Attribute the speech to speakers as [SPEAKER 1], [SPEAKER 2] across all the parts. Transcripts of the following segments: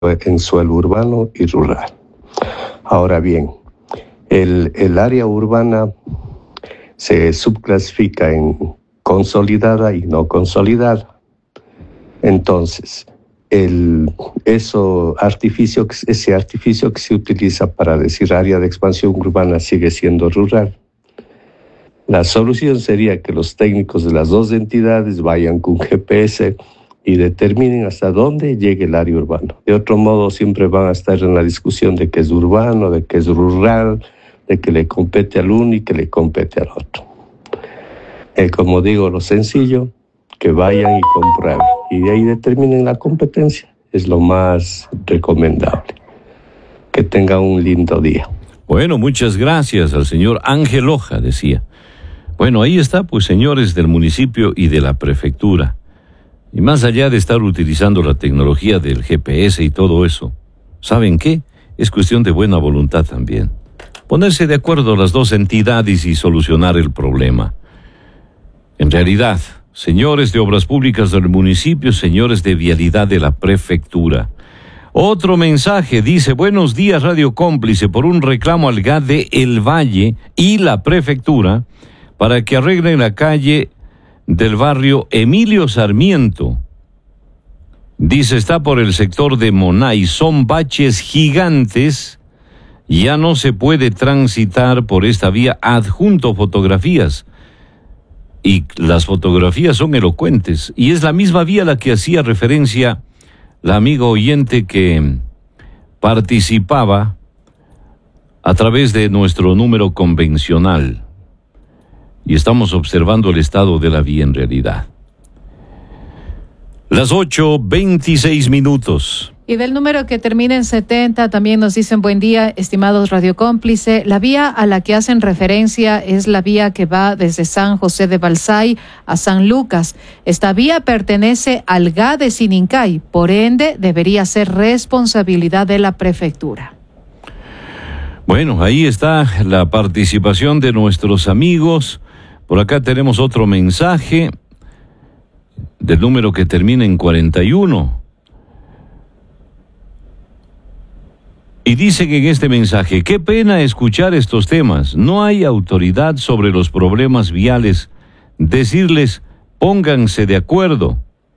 [SPEAKER 1] en suelo urbano y rural. Ahora bien, el área urbana se subclasifica en consolidada y no consolidada. Entonces, ese artificio que se utiliza para decir área de expansión urbana sigue siendo rural. La solución sería que los técnicos de las dos entidades vayan con GPS y determinen hasta dónde llegue el área urbana. De otro modo, siempre van a estar en la discusión de qué es urbano, de qué es rural, de que le compete al uno y que le compete al otro. Como digo, lo sencillo, que vayan y comprueben. Y de ahí determinen la competencia. Es lo más recomendable. Que tengan un lindo día.
[SPEAKER 2] Bueno, muchas gracias al señor Ángel Hoja, decía. Bueno, ahí está, pues, señores del municipio y de la prefectura. Y más allá de estar utilizando la tecnología del GPS y todo eso, ¿saben qué? Es cuestión de buena voluntad también. Ponerse de acuerdo las dos entidades y solucionar el problema. En realidad, señores de obras públicas del municipio, señores de vialidad de la prefectura. Otro mensaje dice: buenos días, Radio Cómplice, por un reclamo al GAD de El Valle y la prefectura para que arreglen la calle del barrio Emilio Sarmiento. Dice, está por el sector de Monay, son baches gigantes, ya no se puede transitar por esta vía. Adjunto fotografías. Y las fotografías son elocuentes. Y es la misma vía a la que hacía referencia la amiga oyente que participaba a través de nuestro número convencional. Y estamos observando el estado de la vía en realidad. Las 8:26.
[SPEAKER 3] Y del número que termina en 70 también nos dicen: buen día, estimados Radio Cómplice. La vía a la que hacen referencia es la vía que va desde San José de Balsay a San Lucas. Esta vía pertenece al GA de Sinincay, por ende debería ser responsabilidad de la prefectura.
[SPEAKER 2] Bueno, ahí está la participación de nuestros amigos. Por acá tenemos otro mensaje del número que termina en 41. Y dicen en este mensaje: qué pena escuchar estos temas. No hay autoridad sobre los problemas viales. Decirles, pónganse de acuerdo.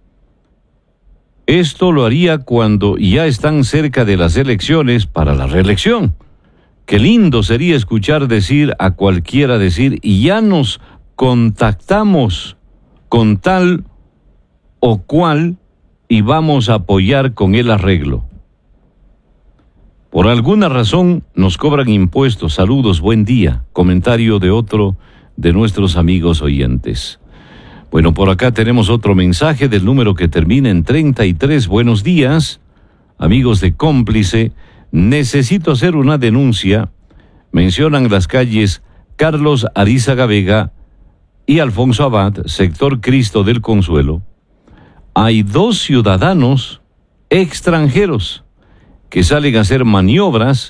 [SPEAKER 2] Esto lo haría cuando ya están cerca de las elecciones para la reelección. Qué lindo sería escuchar decir a cualquiera decir: y ya nos contactamos con tal o cual y vamos a apoyar con el arreglo. Por alguna razón nos cobran impuestos. Saludos, buen día. Comentario de otro de nuestros amigos oyentes. Bueno, por acá tenemos otro mensaje del número que termina en 33. Buenos días, amigos de Cómplice. Necesito hacer una denuncia. Mencionan las calles Carlos Arizaga Vega y Alfonso Abad, sector Cristo del Consuelo. Hay 2 ciudadanos extranjeros que salen a hacer maniobras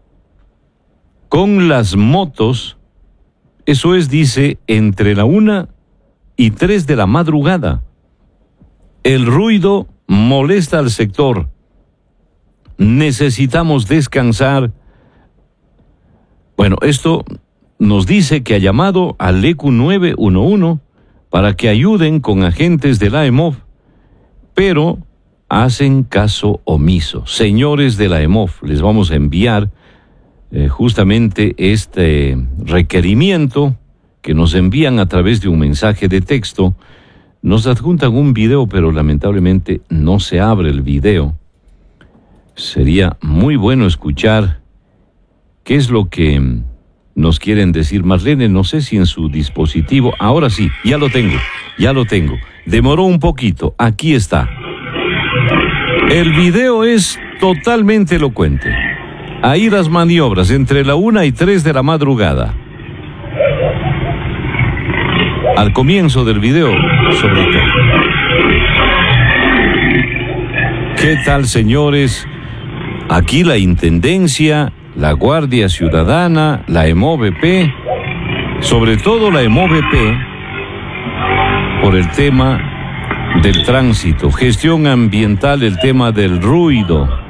[SPEAKER 2] con las motos. Eso es, dice, entre la 1 y 3 de la madrugada. El ruido molesta al sector. Necesitamos descansar. Bueno, esto nos dice que ha llamado al ECU 911 para que ayuden con agentes de la EMOV, pero hacen caso omiso. Señores de la EMOV, les vamos a enviar justamente este requerimiento que nos envían a través de un mensaje de texto. Nos adjuntan un video, pero lamentablemente no se abre el video. Sería muy bueno escuchar qué es lo que nos quieren decir. Marlene, no sé si en su dispositivo. Ahora sí, ya lo tengo. Demoró un poquito. Aquí está. El video es totalmente elocuente. Ahí las maniobras entre la 1 y 3 de la madrugada. Al comienzo del video, sobre todo. ¿Qué tal, señores? Aquí la Intendencia, la Guardia Ciudadana, la EMOVP, sobre todo la EMOVP, por el tema del tránsito, gestión ambiental, el tema del ruido.